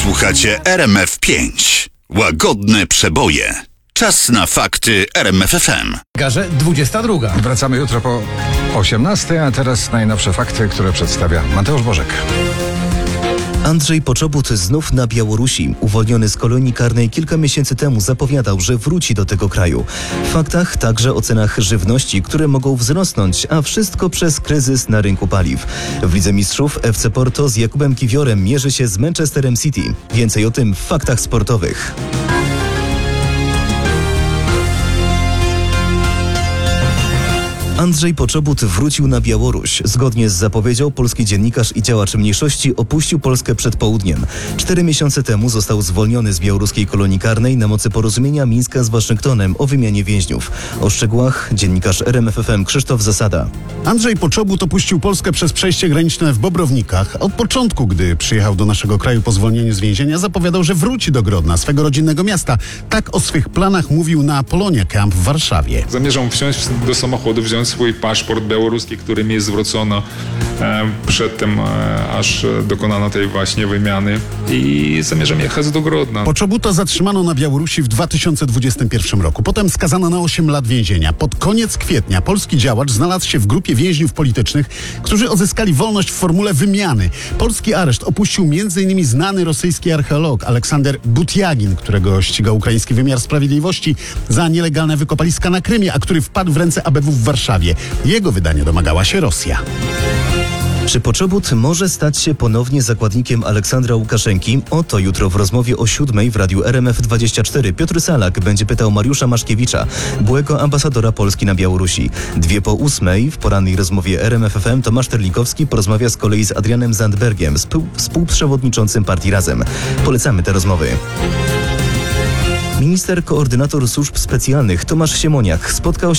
Słuchacie RMF5. Łagodne przeboje. Czas na fakty RMF FM. Garze 22. Wracamy jutro po 18, a teraz najnowsze fakty, które przedstawia Mateusz Bożek. Andrzej Poczobut znów na Białorusi. Uwolniony z kolonii karnej kilka miesięcy temu zapowiadał, że wróci do tego kraju. W faktach także o cenach żywności, które mogą wzrosnąć, a wszystko przez kryzys na rynku paliw. W Lidze Mistrzów FC Porto z Jakubem Kiwiorem mierzy się z Manchesterem City. Więcej o tym w faktach sportowych. Andrzej Poczobut wrócił na Białoruś. Zgodnie z zapowiedzią polski dziennikarz i działacz mniejszości opuścił Polskę przed południem. 4 miesiące temu został zwolniony z białoruskiej kolonii karnej na mocy porozumienia Mińska z Waszyngtonem o wymianie więźniów. O szczegółach dziennikarz RMF FM Krzysztof Zasada. Andrzej Poczobut opuścił Polskę przez przejście graniczne w Bobrownikach. Od początku, gdy przyjechał do naszego kraju po zwolnieniu z więzienia, zapowiadał, że wróci do Grodna, swego rodzinnego miasta. Tak o swych planach mówił na Polonia Camp w Warszawie. Zamierzam wsiąść do samochodu, wziąć swój paszport białoruski, który mi zwrócono przed tym, aż dokonano tej właśnie wymiany, i zamierzam jechać do Grodna. Poczobuta zatrzymano na Białorusi w 2021 roku. Potem skazano na 8 lat więzienia. Pod koniec kwietnia polski działacz znalazł się w grupie więźniów politycznych, którzy odzyskali wolność w formule wymiany. Polski areszt opuścił m.in. znany rosyjski archeolog Aleksander Butiagin, którego ścigał ukraiński wymiar sprawiedliwości za nielegalne wykopaliska na Krymie, a który wpadł w ręce ABW w Warszawie. Jego wydania domagała się Rosja. Czy Poczobut może stać się ponownie zakładnikiem Aleksandra Łukaszenki? O to jutro w rozmowie o 7:00 w radiu RMF24 Piotr Salak będzie pytał Mariusza Maszkiewicza, byłego ambasadora Polski na Białorusi. 7:02 w porannej rozmowie RMF FM Tomasz Terlikowski porozmawia z kolei z Adrianem Zandbergiem, współprzewodniczącym partii Razem. Polecamy te rozmowy. Minister koordynator służb specjalnych Tomasz Siemoniak spotkał się